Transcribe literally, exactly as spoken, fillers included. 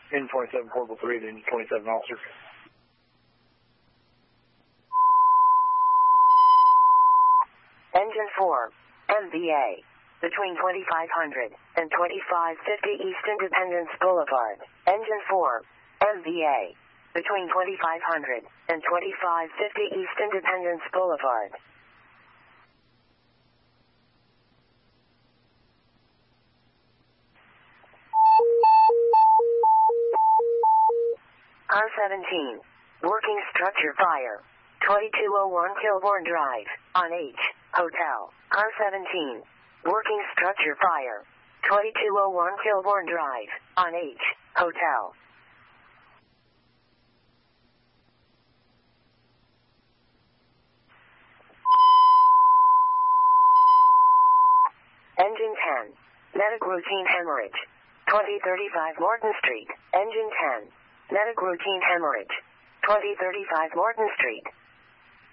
Engine twenty-seven, Portable three, to Engine twenty-seven, officer. Engine four, M V A, between twenty-five hundred and twenty-five fifty East Independence Boulevard. Engine four, M V A, between twenty-five hundred and twenty-five fifty East Independence Boulevard. R seventeen, working structure fire, twenty-two oh one Kilbourne Drive, on H, Hotel. R seventeen, working structure fire, twenty-two oh one Kilbourne Drive, on H, Hotel. Engine ten, medic routine hemorrhage, twenty thirty-five Morton Street. Engine ten, medic routine hemorrhage, twenty thirty-five Morton Street.